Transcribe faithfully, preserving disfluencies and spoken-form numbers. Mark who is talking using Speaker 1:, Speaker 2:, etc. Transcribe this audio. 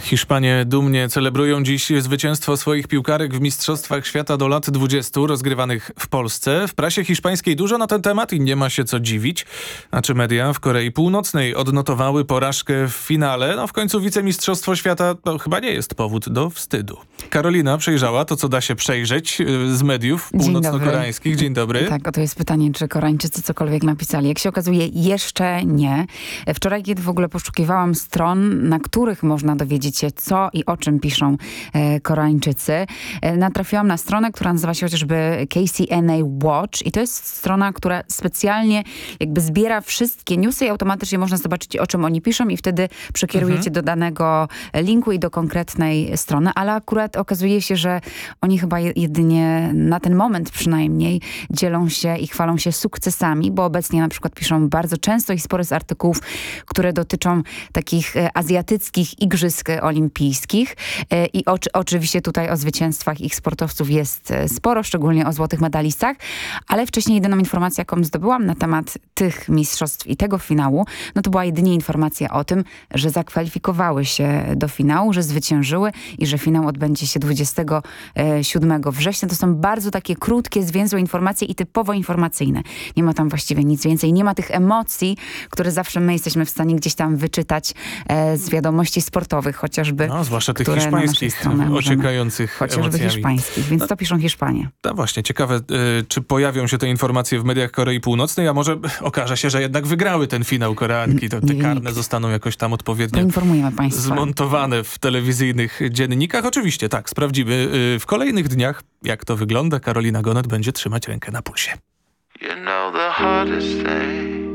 Speaker 1: Hiszpanie dumnie celebrują dziś zwycięstwo swoich piłkarek w Mistrzostwach Świata do lat dwudziestu rozgrywanych w Polsce. W prasie hiszpańskiej dużo na ten temat i nie ma się co dziwić. A czy media w Korei Północnej odnotowały porażkę w finale? No w końcu wicemistrzostwo świata to chyba nie jest powód do wstydu. Karolina przejrzała to, co da się przejrzeć z mediów północno-koreańskich. Dzień dobry.
Speaker 2: Tak, oto jest pytanie, czy Koreańczycy cokolwiek napisali. Jak się okazuje, jeszcze nie. Wczoraj, kiedy w ogóle poszukiwałam stron, na których można dowiedzieć się, co i o czym piszą e, Koreańczycy, e, natrafiłam na stronę, która nazywa się chociażby K C N A Watch i to jest strona, która specjalnie jakby zbiera wszystkie newsy i automatycznie można zobaczyć, o czym oni piszą i wtedy przekierujecie mhm. do danego linku i do konkretnej strony, ale akurat okazuje się, że oni chyba jedynie na ten moment przynajmniej dzielą się i chwalą się sukcesami, bo obecnie na przykład piszą bardzo często i sporo z artykułów, które dotyczą takich e, azjatyckich igrzysk olimpijskich e, i oczy, oczywiście tutaj o zwycięstwach ich sportowców jest sporo, szczególnie o złotych medalistach, ale wcześniej jedyną informację, jaką zdobyłam na temat tych mistrzostw i tego finału, no to była jedynie informacja o tym, że zakwalifikowały się do finału, że zwyciężyły i że finał odbędzie się dwudziestego siódmego września. To są bardzo takie krótkie, zwięzłe informacje i typowo informacyjne. Nie ma tam właściwie nic więcej. Nie ma tych emocji, które zawsze my jesteśmy w stanie gdzieś tam wyczytać e, z wiadomości sportowych, chociażby.
Speaker 1: No, zwłaszcza tych hiszpańskich, ociekających
Speaker 2: chociażby
Speaker 1: emocjami.
Speaker 2: hiszpańskich, więc no, to piszą Hiszpanie.
Speaker 1: No właśnie, ciekawe, y, czy pojawią się te informacje w mediach Korei Północnej, a może okaże się, że jednak wygrały ten finał Koreanki. To te karne zostaną jakoś tam odpowiednio
Speaker 2: poinformujemy państwa.
Speaker 1: Zmontowane w telewizyjnych dziennikach. Oczywiście, tak, sprawdzimy y, w kolejnych dniach, jak to wygląda. Karolina Gonet będzie trzymać rękę na pulsie. You know the hardest thing